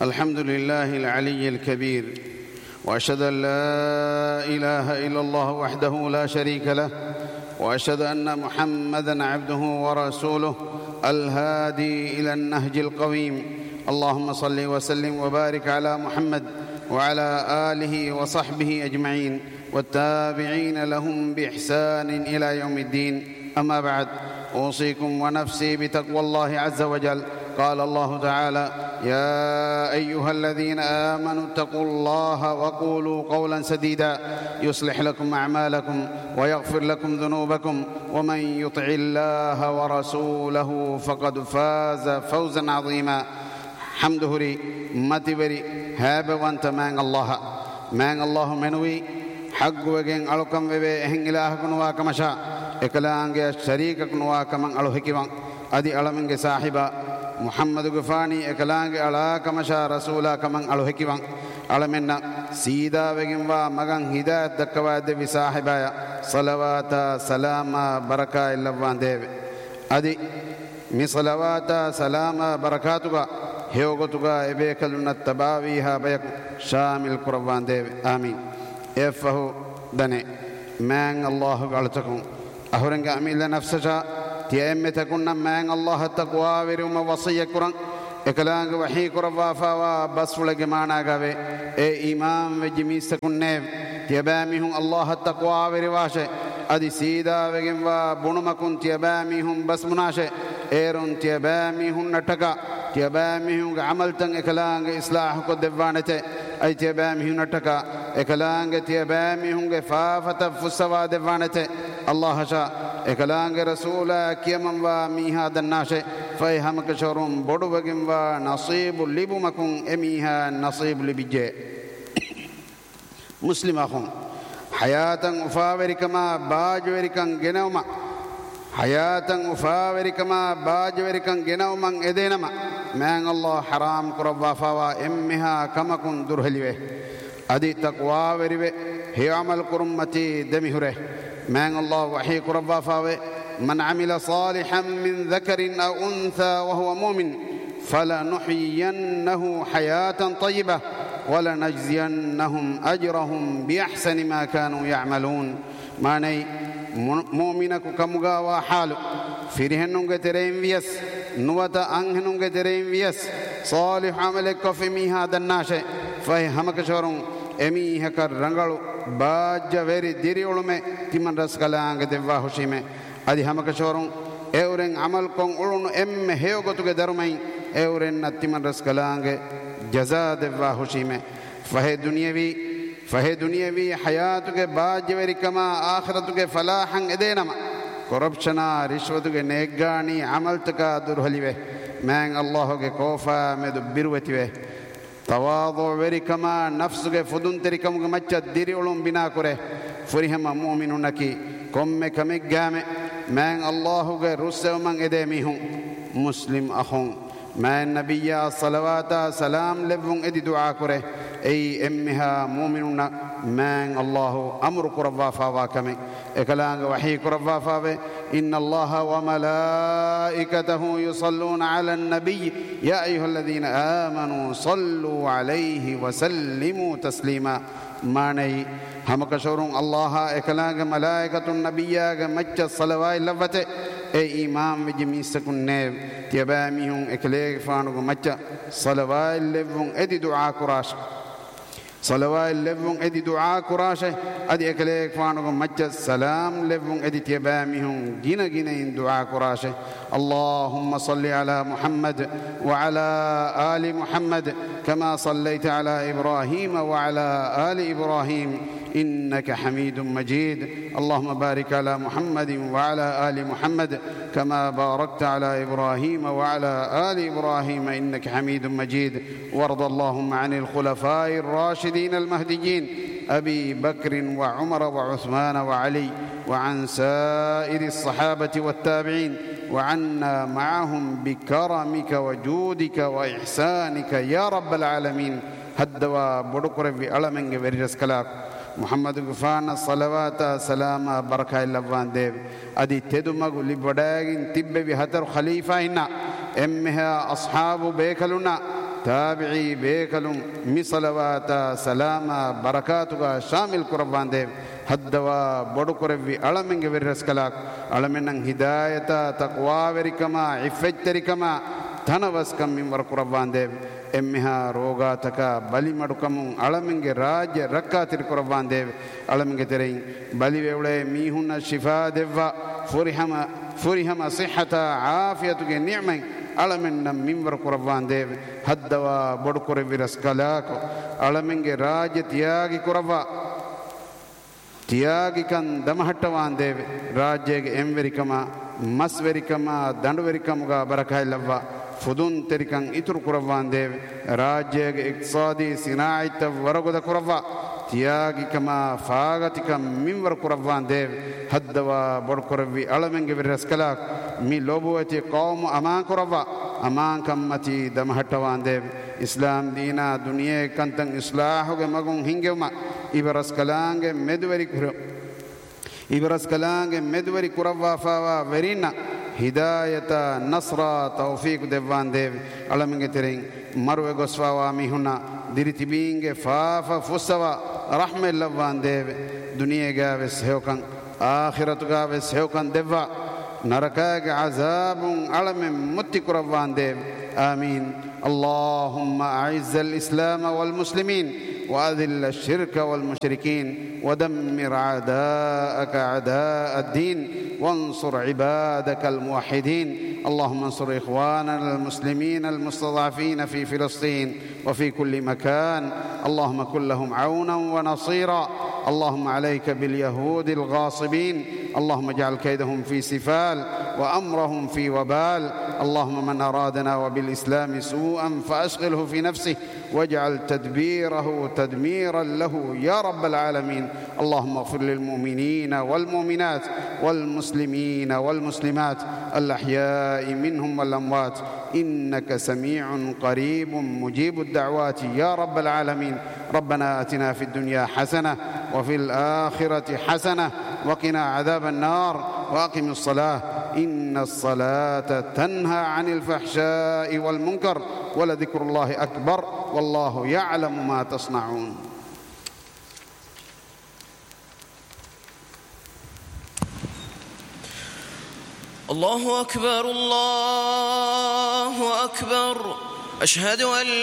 الحمد لله العلي الكبير، وأشهد أن لا إله إلا الله وحده لا شريك له، وأشهد أن محمدًا عبده ورسوله الهادي إلى النهج القويم. اللهم صل وسلم وبارك على محمد وعلى آله وصحبه أجمعين والتابعين لهم بإحسان إلى يوم الدين. أما بعد، أوصيكم ونفسي بتقوى الله عز وجل. قال الله تعالى: يا أيها الذين آمنوا اتقوا الله وقولوا قولا سديدا يصلح لكم أعمالكم ويغفر لكم ذنوبكم ومن يطع الله ورسوله فقد فاز فوزا عظيما. حمده ري متبري هاب وانت مان الله منوي حق وجن ألقم وبه إن إله كنوا كمشا إكلانجي شريك كنوا كمن ألوهكيان أدي ألمنجي صاحبا محمد غفاني إكلانجي ألا كمشا رسولا كمن ألوهكيان ألمنا سيدا وجنوا مغان هداية دكواد بصاحبايا صلوات سلام بركة إلا وانديب أدي مي صلوات سلام بركاتك هيوغتك إبيكلنا التباويها بيك شامل قربان ديب آمين. إفه دني مان الله قالتكم أهرنك أميل نفسك تيم تكون مان الله التقوى ورم وصية قرآن إكلانك وحي قربا فوا بسفل جمانا قبي إمام وجميس تكون نيف تيباميهم الله التقوى ورواشه أدي سيدا وجنوا بنمكن تيباميهم بس مناشه إيرون تيباميهم نتكا تيباميهم عمل تن إكلانك إصلاح كدبانته أي تيباميهم نتكا إكلانك تيباميهم فافة فسوا دبانته الله شاء إكلانك رسولا كيمن وميها دناشه فهم كشورم بدو وجن ونصيب لبمكم أميها نصيب لبجة مسلم أخون حياة أفاوركما باجوركان جنوما حياة أفاوركما باجوركان جنوما إدينما من الله حرام قربا فوا إمها كما كن درهليه أدي تقوى وربه هي عمل قرمتي دمهره من الله وحي قربا فوا من عمل صالحا من ذكر أو أنثى وهو مؤمن فلنحيينه حياة طيبة ولنجزينهم أجرهم بأحسن ما كانوا يعملون. ماني مؤمنك كمغا وحالو فرهنونغ ترين ويس نوتا أنهنونغ ترين ويس صالح عملك في ميها دناشة فهي همك شورون أمي هكر رنگلو باج ويري ديري علومه تمن رسكلانغ دوا هشيمه أدي همك شورون أورين عمل كون علون أم هيوغتوغ درمين أورين نتمن رسكلانغ جزاء دوا هشيمه فهي دنيوي حياتك باج ويري كما آخرتك فلاحا إدينما corruptiona rishwatuge neggani amaltaka durhalive man Allahuge kofa medu birwative tawadu verikama nafsuge fudunterikamuge macca diri ulum bina kore furihama mu'minunaki komme kameggame man Allahuge russewman edemihun muslim akhun man nabiyya salawata salam levun edi dua kore أي أمها مؤمنون من الله أمر قربا فاوا كمي إكلان وحي قربا فاوا إن الله وملائكته يصلون على النبي يا أيها الذين آمنوا صلوا عليه وسلموا تسليما ماني هم كشورون الله إكلان ملائكة النبي مجد الصلوات لفته أي إمام جميسكن نيب تيباميهم إكليك فانو مجد صلوات لفون أدي دعاء كراش صلوات لفون أدي دعاء كراشه أدي أكليك فانوكم مجد سلام لفون أدي تيباميهم جينا إن دعاء كراشه اللهم صل على محمد وعلى آل محمد كما صليت على إبراهيم وعلى آل إبراهيم إنك حميد مجيد اللهم بارك على محمد وعلى آل محمد كما باركت على إبراهيم وعلى آل إبراهيم إنك حميد مجيد وارض اللهم عن الخلفاء الراشدين المهديين أبي بكر وعمر وعثمان وعلي وعن سائر الصحابة والتابعين وعنا معهم بكرمك وجودك وإحسانك يا رب العالمين هدوا بدكر في ألمنج ورجس كلاك محمد غفان صلوات سلام بركة اللبان ديب أدي تدوما قولي بداين تبه بهتر خليفة إنا أمها أصحاب بيكلنا تابعي بيكلم مصلواتا سلاما بركاتها شامل قربان ديب حدوا بدو قربي علمنگ ورسكلاك علمنن هدايتا تقوى وركما عفت تركما تنوسكم من ور قربان ديب امها روغاتك بلي مدكم علمنگ راج ركاتر قربان ديب علمنگ ترين بلي ويوله ميهن شفاء ديوا فرحم صحة عافيتك نعمة علمنا منور قربان ديب حدوا بدو قربي رسكلاك علمنگ راج تياغي قربا تياغي كان دمحتوان ديب راجيگ اموريكما مسوريكما دندوريكما بركاي لوا فدون تركان إتر قربان ديب راجيگ اقتصادي صناعة ورغد قربا تياغي كما فاغتكم منور قربان ديب حدوا بدو قربي علمنگ برسكلاك مي لوبوتي قوم امان قربا امان كمتي دمحتوان ديب اسلام دينا دنيا كنتن اصلاحو مگون هنگما إبرس كلانge medwari kurava fawa verina hidayata nasra tawfiq devan dev alaminge tereng marwe goswawa mihuna diritibinge fafa fusawa rahme lavan dev duniya gave sehokan akhiratu gave sehokan deva narakage azabun alamin mutti kuravan dev آمين اللهم أعز الإسلام والمسلمين وأذل الشرك والمشركين ودمر أعداءك أعداء الدين وانصر عبادك الموحدين اللهم انصر إخواننا المسلمين المستضعفين في فلسطين وفي كل مكان اللهم كن لهم عونا ونصيرا اللهم عليك باليهود الغاصبين اللهم اجعل كيدهم في سفال وأمرهم في وبال اللهم من أرادنا وبالإسلام سوءا فأشغله في نفسه واجعل تدبيره تدميرا له يا رب العالمين اللهم اغفر للمؤمنين والمؤمنات والمسلمين والمسلمات الأحياء منهم والأموات إنك سميع قريب مجيب الدعوات يا رب العالمين ربنا آتنا في الدنيا حسنة وفي الآخرة حسنة وقنا عذاب النار وأقم الصلاة إن الصلاة تنهى عن الفحشاء والمنكر ولذكر الله أكبر والله يعلم ما تصنعون الله أكبر الله أكبر أشهد أن